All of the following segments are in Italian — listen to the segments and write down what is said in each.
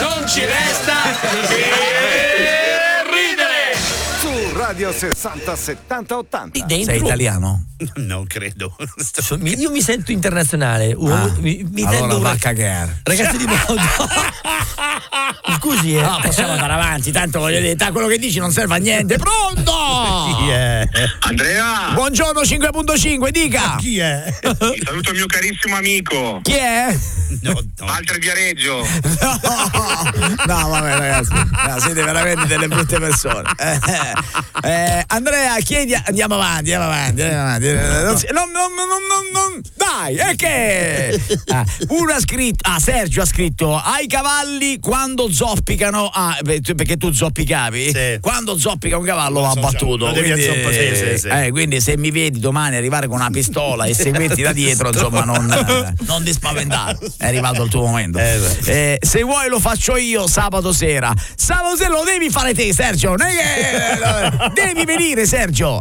non ci resta che ridere. Su Radio 60 70 80. Sei italiano? Non credo. Io mi sento internazionale. Mi allora sento va a cagare. Ragazzi di modo. Scusi, no, possiamo andare avanti, tanto voglio dire, quello che dici non serve a niente. Pronto? Andrea! Buongiorno 5.5, dica! Chi è? Saluto il mio carissimo amico. Chi è? No. Walter Viareggio. No, vabbè ragazzi, siete veramente delle brutte persone. Andrea, chiedi, andiamo avanti. Non, dai, è che uno ha scritto, Sergio ha scritto: ai cavalli quando zoppicano, perché tu zoppicavi? Sì. Quando zoppica un cavallo va abbattuto. Quindi se mi vedi domani arrivare con una pistola e seguirti da dietro, insomma, non ti spaventare. È arrivato il tuo momento. Se vuoi lo faccio io sabato sera. Sabato sera lo devi fare te, Sergio. Non è che devi venire, Sergio.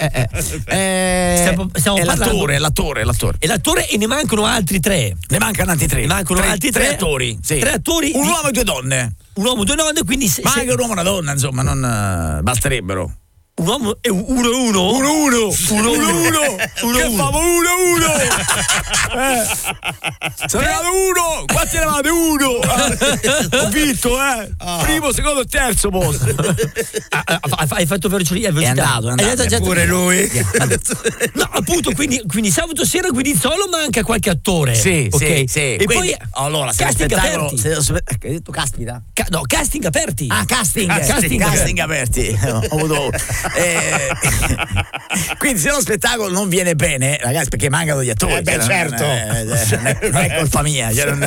Stiamo è parlando. l'attore. E l'attore, e ne mancano altri tre. Ne mancano altri tre. Tre attori. Sì. Tre attori. Un uomo e due donne. Un uomo e due donne, quindi ma anche un uomo e una donna, insomma, non basterebbero. Un uomo e uno. Che famo 1-1. Saranno uno. Quanti eravate? Uno. Ho vinto, primo, secondo e terzo posto. Hai fatto velocità. È andato pure lui. No, appunto, quindi sabato sera Guidizzolo manca qualche attore. Sì. E quindi, poi allora, casting aperti. Hai detto caspita? Casting aperti. Casting aperti. Ho avuto. Quindi se lo spettacolo non viene bene, ragazzi, perché mancano gli attori, certo, non è colpa mia,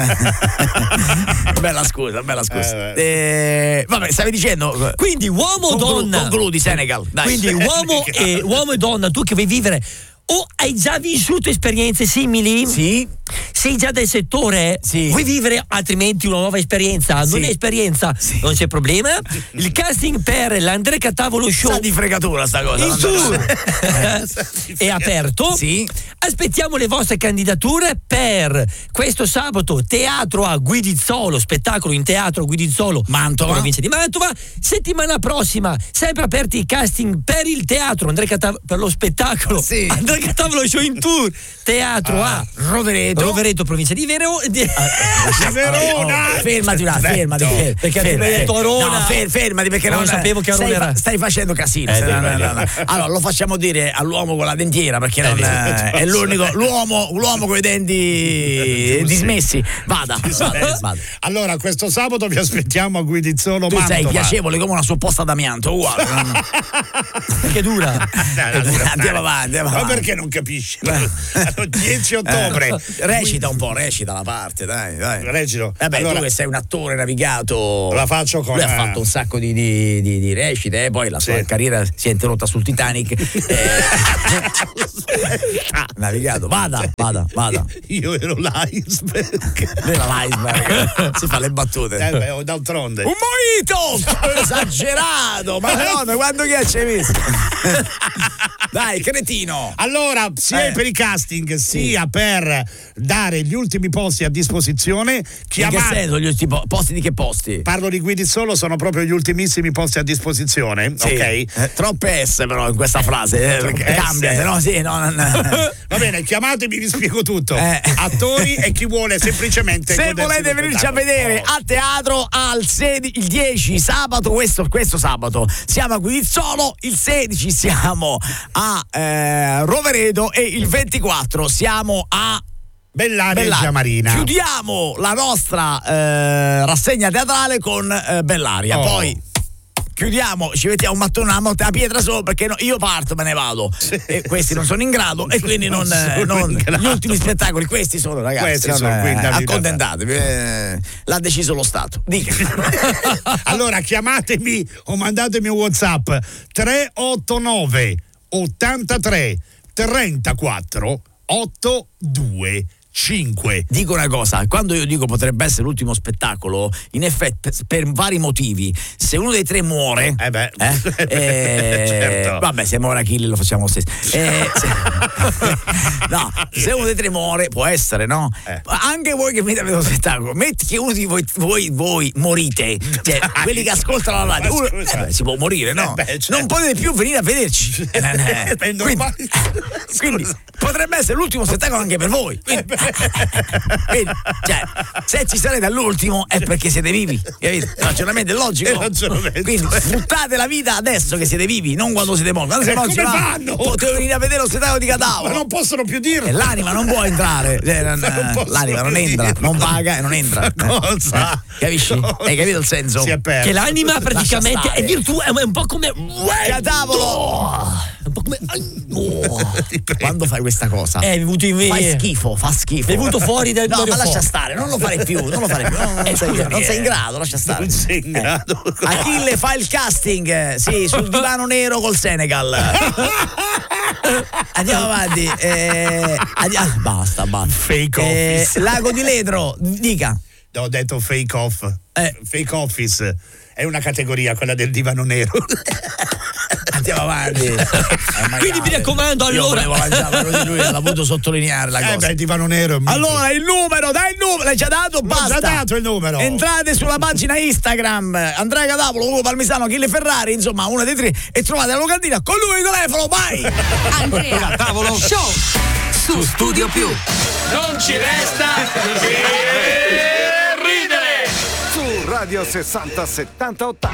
bella scusa. Vabbè, stavi dicendo, quindi uomo o donna, concludi Senegal, dai. Quindi uomo e donna, tu che vuoi vivere o hai già vissuto esperienze simili? Sì. Sei già del settore? Sì. Vuoi vivere altrimenti una nuova esperienza? Sì. Non è esperienza? Sì. Non c'è problema. Il casting per l'Andrea Catavolo Show. Sa di fregatura sta cosa. Il tour è aperto. Sì. Aspettiamo le vostre candidature per questo sabato teatro a Guidizzolo, spettacolo in teatro a Guidizzolo, Mantova, provincia di Mantova. Settimana prossima sempre aperti i casting per il teatro per lo spettacolo. Sì. Andrea Catavolo Show in tour teatro a Rovereto, provincia di Verona. Fermati un attimo, fermati. Perché hai detto Arona. No, fermati perché non sapevo che Arona era. Stai facendo casino. Allora lo facciamo dire all'uomo con la dentiera, perché è l'unico l'uomo con i denti dismessi. Vada. Allora questo sabato vi aspettiamo a Guidizzolo. Tu sei piacevole come una supposta d'amianto, uguale. Perché dura. Andiamo avanti. Ma perché non capisci? 10 ottobre. Recita un po', recita la parte, dai. Recito. Tu che sei un attore navigato. La faccio con. Lui ha fatto un sacco di recite, poi la sua carriera si è interrotta sul Titanic. Navigato, vada. Io ero l'iceberg. Era l'iceberg. Si fa le battute. D'altronde. Un mojito! Esagerato! Madonna, quando che ci hai visto? Dai, cretino. Allora, sia per i casting, sia per dare gli ultimi posti a disposizione. In che senso gli ultimi posti di che posti? Parlo di Guidizzolo, sono proprio gli ultimissimi posti a disposizione, ok? Troppe S però in questa frase, cambia, se no sì, no. Va bene, chiamatemi, vi spiego tutto. Attori e chi vuole semplicemente. Se volete venirci a vedere a teatro il 10 sabato, questo sabato siamo a Guidizzolo, il 16 siamo a Rovereto e il 24 siamo a Bellaria Marina. Chiudiamo la nostra rassegna teatrale con Bellaria. Poi chiudiamo, ci mettiamo un mattone a pietra solo, perché io parto, me ne vado. E questi non sono in grado, e quindi non gli ultimi spettacoli, questi sono, ragazzi. Accontentatevi, l'ha deciso lo Stato. Dica. Allora chiamatemi o mandatemi un WhatsApp 389 83 34 82 5. Dico una cosa, quando io dico potrebbe essere l'ultimo spettacolo, in effetti per vari motivi, se uno dei tre muore, certo. vabbè, se muore Achille lo facciamo lo stesso. No, se uno dei tre muore, può essere, no? Anche voi che venite a vedere lo spettacolo, metti che uno di voi morite, cioè quelli che ascoltano la radio, si può morire, no? Certo. Non potete più venire a vederci. È normale. Quindi potrebbe essere l'ultimo spettacolo anche per voi. Quindi, cioè, se ci sarete all'ultimo è perché siete vivi, capito? Ragionamento è logico. Quindi sfruttate la vita adesso che siete vivi, non quando siete morti. Quando siete morti come fanno? potete venire a vedere lo spettacolo di Cadavro. Ma non possono più dirlo. E l'anima non può entrare, l'anima non entra, non paga e non entra. Cosa? Capisci? No. Hai capito il senso? Si è perso. Che l'anima praticamente è virtuale, è un po' come Cadavolo! È un po' come Quando fai questa cosa è venuto in fai schifo, fa schifo. È venuto fuori dal No, ma fuori. lascia stare, non lo fare più, non sei in grado, lascia stare. Non sei in grado. Achille fa il casting, sì, sul divano nero col Senegal. Andiamo avanti. Basta. Fake office. Lago di Ledro, dica. Ho detto fake off. Fake office. È una categoria, quella del divano nero. Andiamo avanti. Quindi mi raccomando, allora. Io volevo lanciarlo così, lui l'ha voluto sottolineare la cosa. Il divano nero. Allora, il numero, dai il numero, l'hai già dato? Basta. Ho già dato il numero. Entrate sulla pagina Instagram, Andrea Cadavolo, Ugo Palmisano, Achille Ferrari, insomma, una dei tre, e trovate la locandina con lui il telefono, vai! Andrea Tavolo Show su Studio Più. non ci resta che ridere. Su Radio 60 70 80.